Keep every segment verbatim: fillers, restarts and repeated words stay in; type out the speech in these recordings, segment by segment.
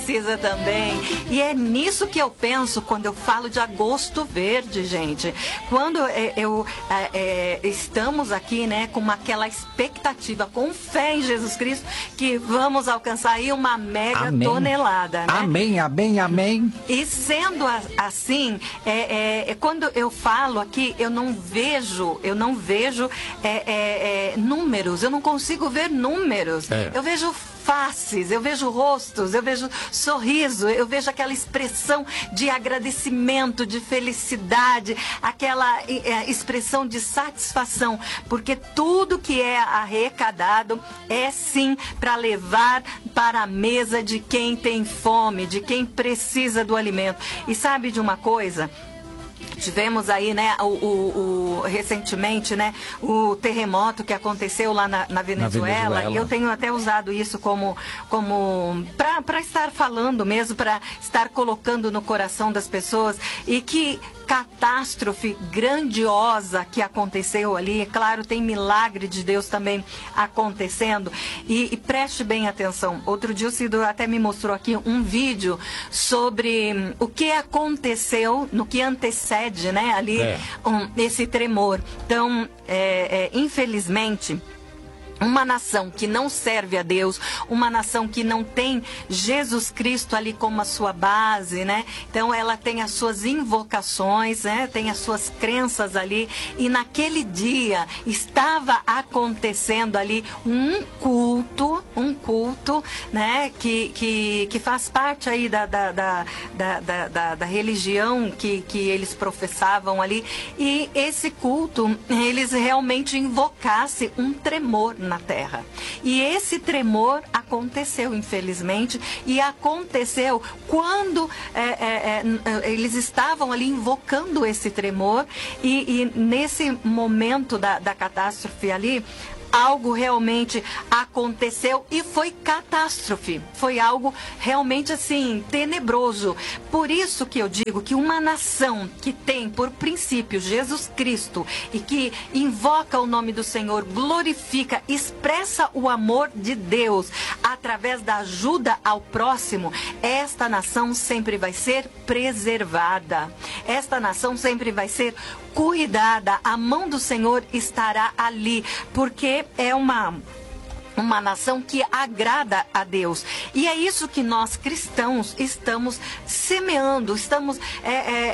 precisa também. E é nisso que eu penso quando eu falo de agosto verde, gente. Quando é, eu é, é, estamos aqui, né, com uma, aquela expectativa, com fé em Jesus Cristo, que vamos alcançar aí uma mega amém. tonelada, né? Amém, amém, amém. E sendo a, assim, é, é, é, quando eu falo aqui, eu não vejo, eu não vejo é, é, é, números, eu não consigo ver números. É. Eu vejo faces, eu vejo rostos, eu vejo sorriso, eu vejo aquela expressão de agradecimento, de felicidade, aquela é, expressão de satisfação, porque tudo que é arrecadado é sim para levar para a mesa de quem tem fome, de quem precisa do alimento. E sabe de uma coisa? Tivemos aí, né, o, o, o, recentemente, né, o terremoto que aconteceu lá na, na, Venezuela, na Venezuela. E eu tenho até usado isso como, como para estar falando mesmo, para estar colocando no coração das pessoas. E que catástrofe grandiosa que aconteceu ali. É claro, tem milagre de Deus também acontecendo. E, e preste bem atenção. Outro dia o Cido até me mostrou aqui um vídeo sobre hum, o que aconteceu, no que antecede, né, ali, é. um, esse tremor. Então, é, é, infelizmente, uma nação que não serve a Deus, uma nação que não tem Jesus Cristo ali como a sua base, né? Então ela tem as suas invocações, né? Tem as suas crenças ali. E naquele dia estava acontecendo ali um culto, um culto, né? Que, que, que faz parte aí da, da, da, da, da, da, da religião que, que eles professavam ali. E esse culto, eles realmente invocassem um tremor na terra. E esse tremor aconteceu, infelizmente, e aconteceu quando é, é, é, eles estavam ali invocando esse tremor e, e nesse momento da, da catástrofe ali, algo realmente aconteceu e foi catástrofe. Foi algo realmente assim, tenebroso. Por isso que eu digo que uma nação que tem por princípio Jesus Cristo e que invoca o nome do Senhor, glorifica, expressa o amor de Deus através da ajuda ao próximo, esta nação sempre vai ser preservada. Esta nação sempre vai ser cuidada. A mão do Senhor estará ali, porque é uma uma nação que agrada a Deus. E é isso que nós cristãos estamos semeando, estamos é,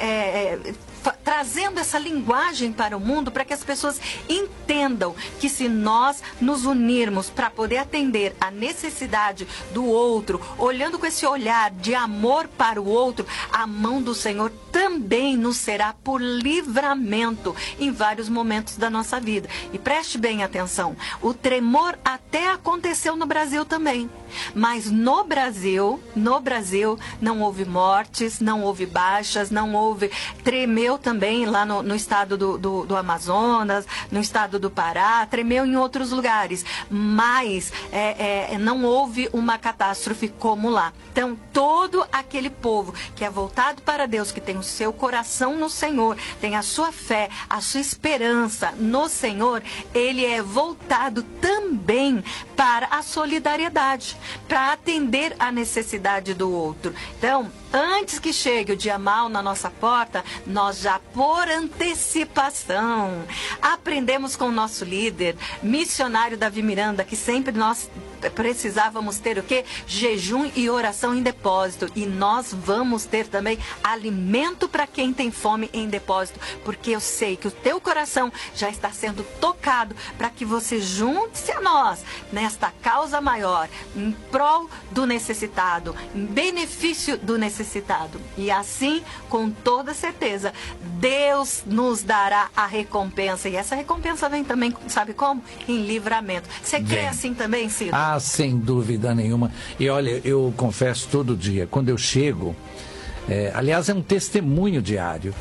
é, é, trazendo essa linguagem para o mundo, para que as pessoas entendam que se nós nos unirmos para poder atender a necessidade do outro, olhando com esse olhar de amor para o outro, a mão do Senhor também nos será por livramento em vários momentos da nossa vida. E preste bem atenção, o tremor até aconteceu no Brasil também, mas no Brasil, no Brasil não houve mortes, não houve baixas, não houve, tremeu também lá no, no estado do, do, do Amazonas, no estado do Pará, tremeu em outros lugares, mas é, é, não houve uma catástrofe como lá. Então, todo aquele povo que é voltado para Deus, que tem o seu coração no Senhor, tem a sua fé, a sua esperança no Senhor, ele é voltado também para a solidariedade, para atender a necessidade do outro. Então, antes que chegue o dia mau na nossa porta, nós já, por antecipação, aprendemos com o nosso líder, missionário Davi Miranda, que sempre nós precisávamos ter o quê? Jejum e oração em depósito. E nós vamos ter também alimento para quem tem fome em depósito, porque eu sei que o teu coração já está sendo tocado para que você junte-se a nós nesta causa maior, em prol do necessitado, em benefício do necessitado. E assim, com toda certeza, Deus nos dará a recompensa. E essa recompensa vem também, sabe como? Em livramento. Você crê assim também, Cido? Ah, sem dúvida nenhuma. E olha, eu confesso todo dia, quando eu chego, é, aliás, é um testemunho diário.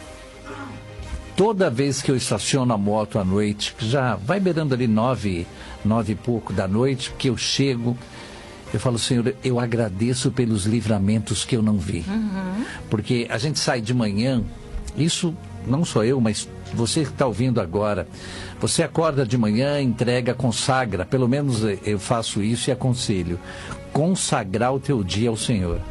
Toda vez que eu estaciono a moto à noite, já vai beirando ali nove, nove e pouco da noite, que eu chego, eu falo, Senhor, eu agradeço pelos livramentos que eu não vi. Uhum. Porque a gente sai de manhã, isso não só eu, mas você que está ouvindo agora, você acorda de manhã, entrega, consagra, pelo menos eu faço isso e aconselho, consagrar o teu dia ao Senhor.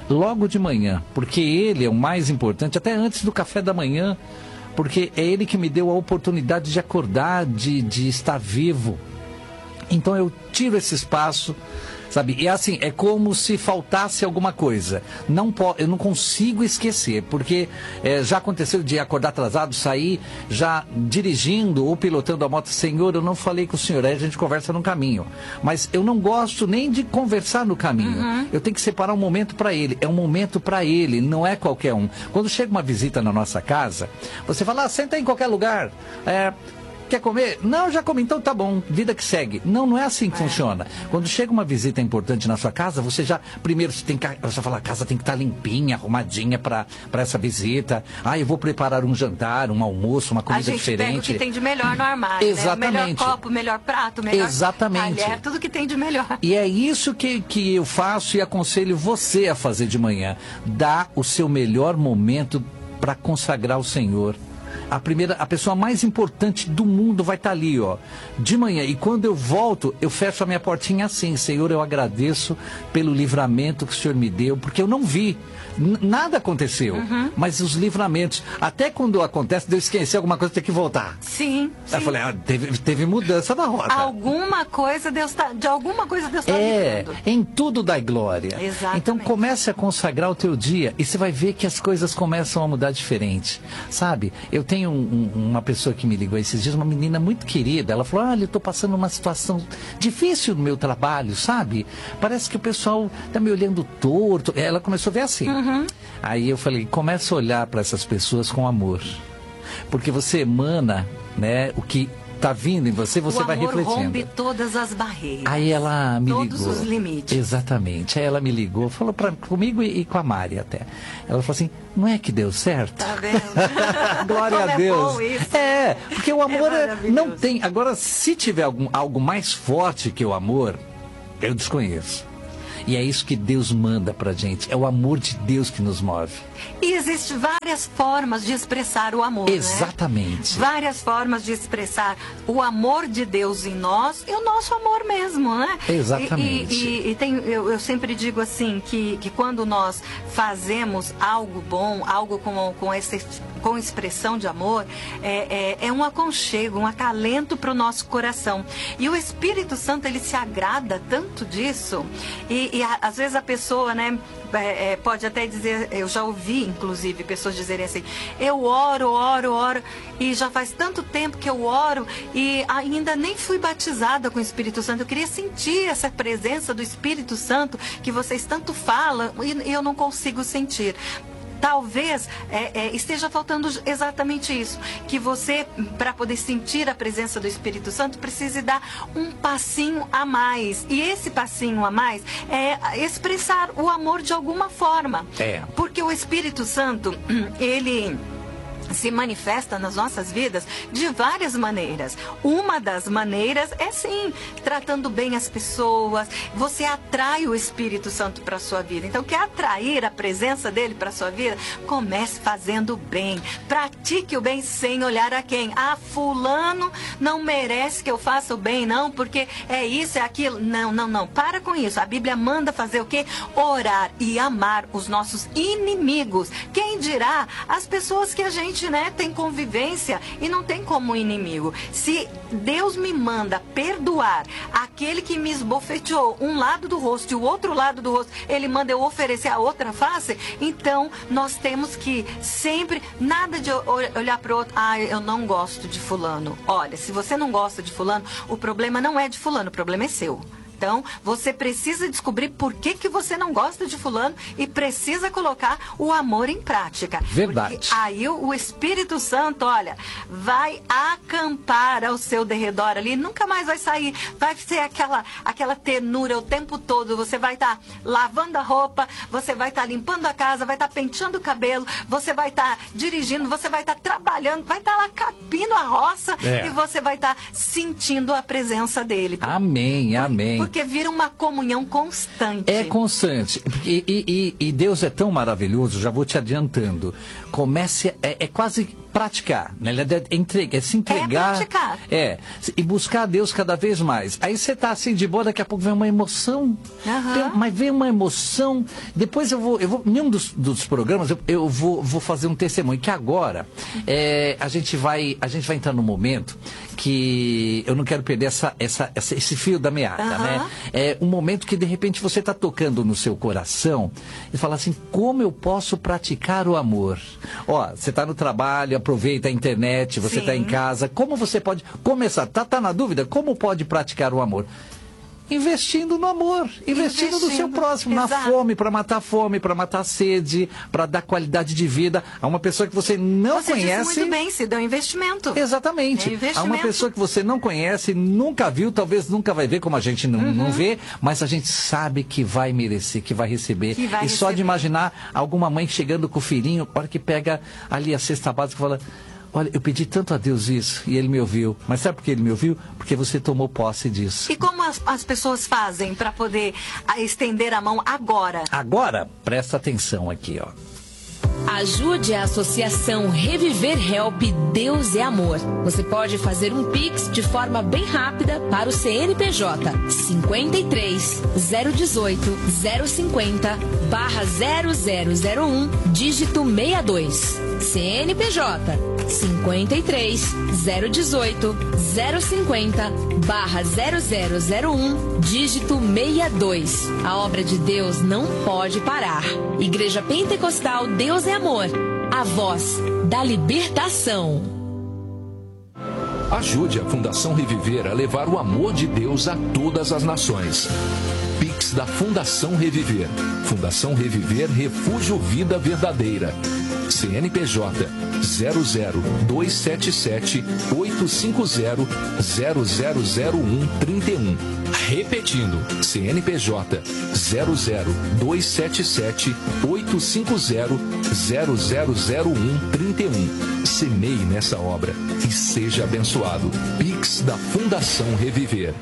logo de manhã, porque ele é o mais importante, até antes do café da manhã, porque é ele que me deu a oportunidade de acordar, de, de estar vivo. Então eu tiro esse espaço, sabe? E assim, é como se faltasse alguma coisa. Não po- eu não consigo esquecer, porque é, já aconteceu de acordar atrasado, sair já dirigindo ou pilotando a moto. Senhor, eu não falei com o senhor, aí a gente conversa no caminho. Mas eu não gosto nem de conversar no caminho. Uhum. Eu tenho que separar um momento para ele. É um momento para ele, não é qualquer um. Quando chega uma visita na nossa casa, você fala, ah, senta aí em qualquer lugar. É... Quer comer? Não, já comi, então tá bom, vida que segue. Não, não é assim que é. funciona. Quando chega uma visita importante na sua casa, você já, primeiro, você tem que, você fala, a casa tem que estar limpinha, arrumadinha para essa visita. Ah, eu vou preparar um jantar, um almoço, uma comida diferente. A gente diferente. Pega o que tem de melhor no armário, Exatamente. Né? Melhor copo, melhor prato, melhor Exatamente. talher, tudo que tem de melhor. E é isso que, que eu faço e aconselho você a fazer de manhã. Dá o seu melhor momento para consagrar o Senhor. A primeira, a pessoa mais importante do mundo vai estar ali, ó, de manhã. E quando eu volto, eu fecho a minha portinha assim, Senhor, eu agradeço pelo livramento que o Senhor me deu, porque eu não vi, N- nada aconteceu, uhum. mas os livramentos, até quando acontece, de eu esquecer alguma coisa, tem que voltar. Sim, sim. Eu falei, ah, teve, teve mudança na rota. Alguma coisa Deus tá, de alguma coisa Deus está É, livrando. em tudo dai glória. Exatamente. Então comece a consagrar o teu dia e você vai ver que as coisas começam a mudar diferente, sabe? Eu tenho um, um, uma pessoa que me ligou esses dias, uma menina muito querida, ela falou, olha, eu estou passando uma situação difícil no meu trabalho, sabe? Parece que o pessoal está me olhando torto. Ela começou a ver assim. Uhum. Aí eu falei, começa a olhar para essas pessoas com amor, porque você emana, né, o que está vindo em você, você o vai refletindo. O amor rompe todas as barreiras. Aí ela me todos ligou. Todos os limites. Exatamente. Aí ela me ligou, falou pra, comigo e, e com a Mari até. Ela falou assim, não é que deu certo? Tá vendo? Glória a Deus. É bom isso. É, porque o amor é não tem... Agora, se tiver algum, algo mais forte que o amor, eu desconheço. E é isso que Deus manda pra gente. É o amor de Deus que nos move. E existem várias formas de expressar o amor, Exatamente. Né? Várias formas de expressar o amor de Deus em nós e o nosso amor mesmo, né? Exatamente. E, e, e tem, eu, eu sempre digo assim, que, que quando nós fazemos algo bom, algo com, com, esse, com expressão de amor, é, é, é um aconchego, um acalento para o nosso coração. E o Espírito Santo, ele se agrada tanto disso, e, e a, às vezes a pessoa, né, é, é, pode até dizer, eu já ouvi, inclusive, pessoas dizerem assim, eu oro, oro, oro, e já faz tanto tempo que eu oro e ainda nem fui batizada com o Espírito Santo. Eu queria sentir essa presença do Espírito Santo que vocês tanto falam e eu não consigo sentir. Talvez é, é, esteja faltando exatamente isso, que você, para poder sentir a presença do Espírito Santo, precise dar um passinho a mais. E esse passinho a mais é expressar o amor de alguma forma. É. Porque o Espírito Santo, ele se manifesta nas nossas vidas de várias maneiras. Uma das maneiras é sim, tratando bem as pessoas. Você atrai o Espírito Santo para a sua vida. Então, quer atrair a presença dele para a sua vida? Comece fazendo bem. Pratique o bem sem olhar a quem. Ah, fulano não merece que eu faça o bem, não, porque é isso, é aquilo. Não, não, não. Para com isso. A Bíblia manda fazer o quê? Orar e amar os nossos inimigos. Quem dirá as pessoas que a gente, né, tem convivência e não tem como inimigo. Se Deus me manda perdoar aquele que me esbofeteou um lado do rosto e o outro lado do rosto, ele manda eu oferecer a outra face, então nós temos que sempre, nada de olhar para o outro, ah, eu não gosto de fulano. Olha, se você não gosta de fulano, o problema não é de fulano, o problema é seu. Então, você precisa descobrir por que, que você não gosta de fulano e precisa colocar o amor em prática. Verdade. Porque aí o Espírito Santo, olha, vai acampar ao seu derredor ali, nunca mais vai sair. Vai ser aquela, aquela ternura o tempo todo. Você vai estar tá lavando a roupa, você vai estar tá limpando a casa, vai estar tá penteando o cabelo, você vai estar tá dirigindo, você vai estar tá trabalhando, vai estar tá lá capindo a roça é. e você vai estar tá sentindo a presença dele. Amém, amém. Porque vira uma comunhão constante. É constante. E, e, e Deus é tão maravilhoso, já vou te adiantando. Comece, é, é quase praticar, né? É, entrega, é se entregar. É praticar. É, e buscar a Deus cada vez mais. Aí você tá assim de boa, daqui a pouco vem uma emoção. Uhum. Tem, mas vem uma emoção. Depois eu vou, eu vou em um dos, dos programas, eu, eu vou, vou fazer um testemunho, que agora é, a, gente vai, a gente vai entrar num momento que eu não quero perder essa, essa, essa, esse fio da meada, uhum. né? É um momento que de repente você está tocando no seu coração e fala assim, como eu posso praticar o amor? Ó, você está no trabalho, aproveita a internet, você está em casa, como você pode começar? Tá, tá na dúvida? Como pode praticar o amor? Investindo no amor, investindo, investindo no seu próximo, exato. Na fome, para matar a fome, para matar a sede, para dar qualidade de vida a uma pessoa que você não você conhece. Disse muito bem, se deu investimento. Exatamente. É investimento. A uma pessoa que você não conhece, nunca viu, talvez nunca vai ver, como a gente não, uhum. não vê, mas a gente sabe que vai merecer, que vai receber. Que vai e receber. Só de imaginar alguma mãe chegando com o filhinho, a hora que pega ali a cesta básica e fala... Olha, eu pedi tanto a Deus isso e Ele me ouviu. Mas sabe por que Ele me ouviu? Porque você tomou posse disso. E como as, as pessoas fazem para poder a, estender a mão agora? Agora, presta atenção aqui, ó. Ajude a Associação Reviver Help Deus é Amor. Você pode fazer um Pix de forma bem rápida para o C N P J cinquenta e três, zero dezoito, zero cinquenta, barra zero zero zero um, dígito sessenta e dois. C N P J cinquenta e três, zero dezoito, zero cinquenta, barra zero zero zero um, dígito sessenta e dois. A obra de Deus não pode parar. Igreja Pentecostal Deus é Amor, a voz da libertação. Ajude a Fundação Reviver a levar o amor de Deus a todas as nações. Pix da Fundação Reviver. Fundação Reviver Refúgio Vida Verdadeira. C N P J zero zero dois sete sete oito cinco zero zero zero zero um trinta e um. Repetindo, C N P J zero zero dois sete sete oito cinco zero zero zero zero um trinta e um. Semeie nessa obra e seja abençoado. Pix da Fundação Reviver.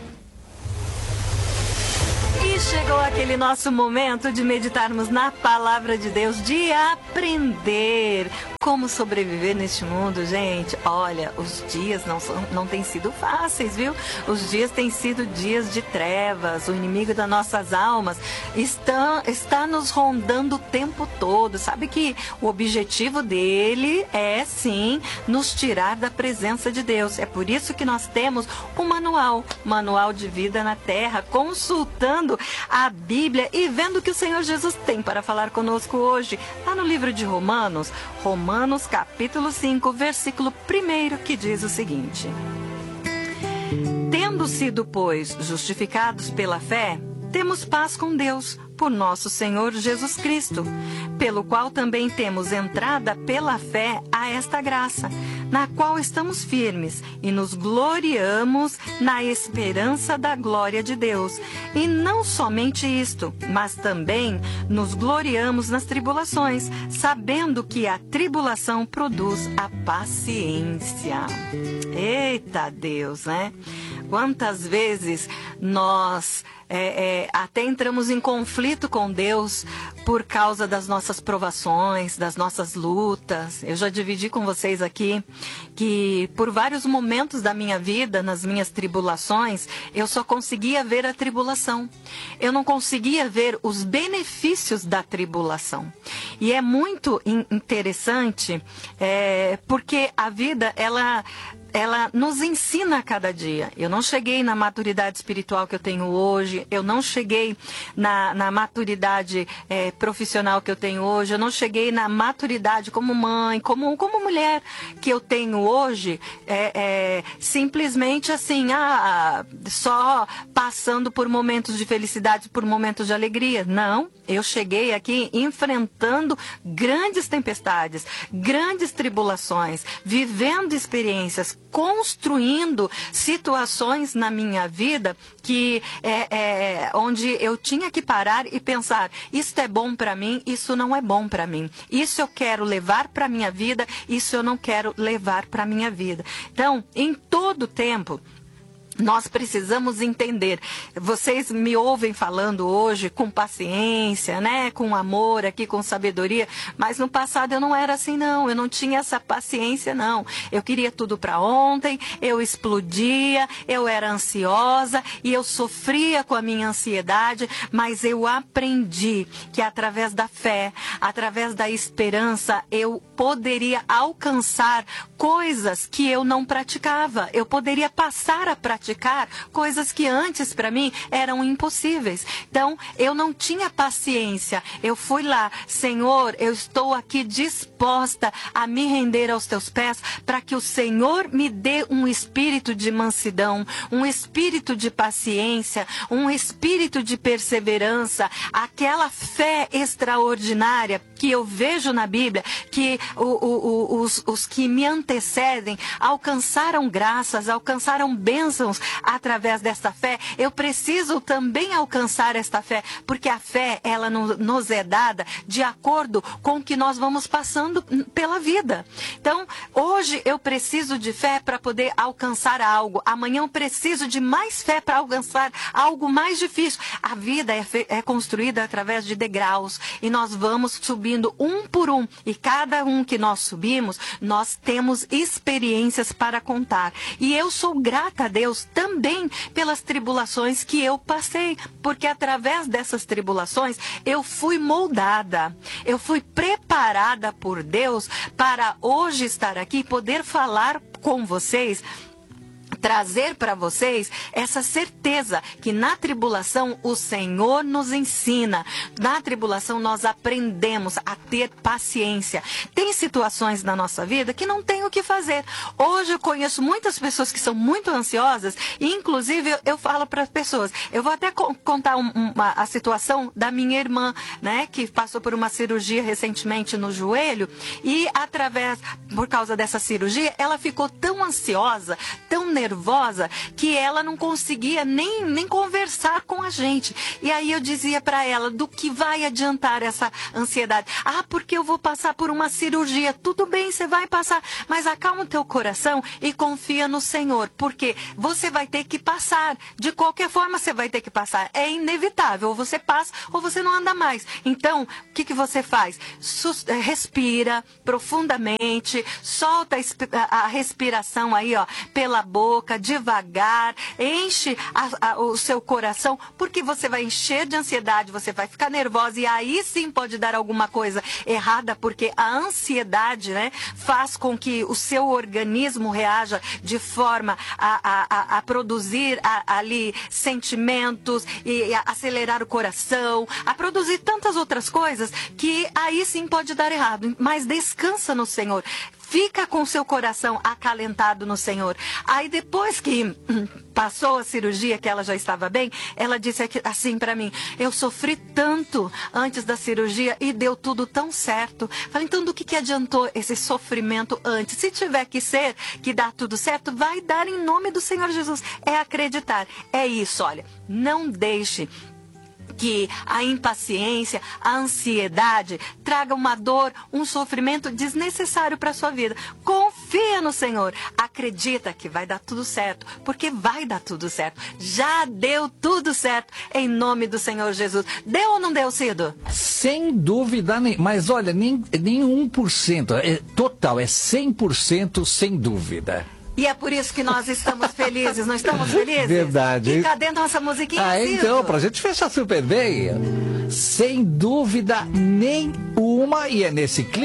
Chegou aquele nosso momento de meditarmos na palavra de Deus, de aprender como sobreviver neste mundo, gente. Olha, os dias não, são, não têm sido fáceis, viu? Os dias têm sido dias de trevas. O inimigo das nossas almas está, está nos rondando o tempo todo. Sabe que o objetivo dele é, sim, nos tirar da presença de Deus. É por isso que nós temos um manual, manual de vida na terra, consultando a Bíblia e vendo o que o Senhor Jesus tem para falar conosco hoje. Lá no livro de Romanos, Romanos capítulo cinco, versículo primeiro, que diz o seguinte: Tendo sido, pois, justificados pela fé, temos paz com Deus, por nosso Senhor Jesus Cristo, pelo qual também temos entrada pela fé a esta graça, na qual estamos firmes e nos gloriamos na esperança da glória de Deus. E não somente isto, mas também nos gloriamos nas tribulações, sabendo que a tribulação produz a paciência. Eita Deus, né? Quantas vezes nós é, é, até entramos em conflito com Deus por causa das nossas provações, das nossas lutas. Eu já dividi com vocês aqui que por vários momentos da minha vida, nas minhas tribulações, eu só conseguia ver a tribulação. Eu não conseguia ver os benefícios da tribulação. E é muito interessante é, porque a vida, ela... ela nos ensina a cada dia. Eu não cheguei na maturidade espiritual que eu tenho hoje, eu não cheguei na, na maturidade é, profissional que eu tenho hoje, eu não cheguei na maturidade como mãe, como, como mulher que eu tenho hoje, é, é, simplesmente assim, ah, só passando por momentos de felicidade, por momentos de alegria. Não, eu cheguei aqui enfrentando grandes tempestades, grandes tribulações, vivendo experiências, construindo situações na minha vida que é, é onde eu tinha que parar e pensar: isso é bom para mim, isso não é bom para mim, isso eu quero levar para minha vida, isso eu não quero levar para minha vida. Então, em todo tempo, Nós precisamos entender. Vocês me ouvem falando hoje com paciência, né? Com amor aqui, com sabedoria. Mas no passado eu não era assim, não. Eu não tinha essa paciência, não. Eu queria tudo para ontem, eu explodia, eu era ansiosa e eu sofria com a minha ansiedade. Mas eu aprendi que através da fé, através da esperança, eu poderia alcançar coisas que eu não praticava. Eu poderia passar a praticar coisas que antes para mim eram impossíveis. Então, eu não tinha paciência. Eu fui lá, Senhor, eu estou aqui disposta a me render aos teus pés para que o Senhor me dê um espírito de mansidão, um espírito de paciência, um espírito de perseverança, aquela fé extraordinária que eu vejo na Bíblia, que o, o, o, os, os que me antecedem alcançaram graças, alcançaram bênçãos através desta fé. Eu preciso também alcançar esta fé, porque a fé, ela nos é dada de acordo com o que nós vamos passando pela vida. Então, hoje eu preciso de fé para poder alcançar algo. Amanhã eu preciso de mais fé para alcançar algo mais difícil. A vida é, é construída através de degraus e nós vamos subindo um por um. E cada um que nós subimos, nós temos experiências para contar. E eu sou grata a Deus também pelas tribulações que eu passei, porque através dessas tribulações eu fui moldada, eu fui preparada por Deus para hoje estar aqui e poder falar com vocês, trazer para vocês essa certeza que na tribulação o Senhor nos ensina. Na tribulação nós aprendemos a ter paciência. Tem situações na nossa vida que não tem o que fazer. Hoje eu conheço muitas pessoas que são muito ansiosas e inclusive eu, eu falo para as pessoas, eu vou até co- contar um, uma, a situação da minha irmã, né, que passou por uma cirurgia recentemente no joelho e através, por causa dessa cirurgia, ela ficou tão ansiosa, tão nervosa, nervosa, que ela não conseguia nem, nem conversar com a gente. E aí eu dizia para ela, do que vai adiantar essa ansiedade? Ah, porque eu vou passar por uma cirurgia. Tudo bem, você vai passar, mas acalma o teu coração e confia no Senhor, porque você vai ter que passar. De qualquer forma, você vai ter que passar. É inevitável, ou você passa ou você não anda mais. Então, o que, que você faz? Sus- respira profundamente, solta a, a respiração aí, ó, pela boca, devagar, enche a, a, o seu coração, porque você vai encher de ansiedade, você vai ficar nervosa e aí sim pode dar alguma coisa errada, porque a ansiedade, né, faz com que o seu organismo reaja de forma a, a, a produzir a, ali sentimentos e a acelerar o coração, a produzir tantas outras coisas que aí sim pode dar errado. Mas descansa no Senhor. Fica com seu coração acalentado no Senhor. Aí depois que passou a cirurgia, que ela já estava bem, ela disse assim para mim, eu sofri tanto antes da cirurgia e deu tudo tão certo. Falei, então do que, que adiantou esse sofrimento antes? Se tiver que ser, que dá tudo certo, vai dar em nome do Senhor Jesus. É acreditar. É isso, olha, não deixe que a impaciência, a ansiedade traga uma dor, um sofrimento desnecessário para a sua vida. Confia no Senhor, acredita que vai dar tudo certo, porque vai dar tudo certo. Já deu tudo certo em nome do Senhor Jesus. Deu ou não deu, Cido? Sem dúvida nenhuma, mas olha, nem, nem um por cento, é total, é cem por cento sem dúvida. E é por isso que nós estamos felizes, não estamos felizes? Verdade. E cadê nossa musiquinha? Ah, Cido? então, pra gente fechar super bem, sem dúvida nenhuma, e é nesse clima.